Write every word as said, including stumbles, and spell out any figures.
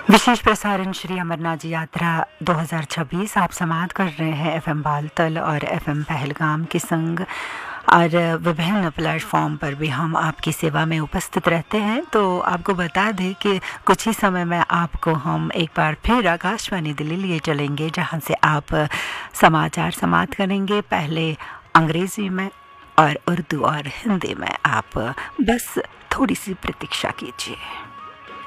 विशेष प्रसारण श्री अमरनाथ जी यात्रा दो हज़ार छब्बीस आप समाप्त कर रहे हैं एफएम बालतल और एफएम पहलगाम के संग और विभिन्न प्लेटफॉर्म पर भी हम आपकी सेवा में उपस्थित रहते हैं। तो आपको बता दें कि कुछ ही समय में आपको हम एक बार फिर आकाशवाणी दिल्ली लिए चलेंगे, जहां से आप समाचार समाप्त करेंगे, पहले अंग्रेज़ी में और उर्दू और हिंदी में। आप बस थोड़ी सी प्रतीक्षा कीजिए।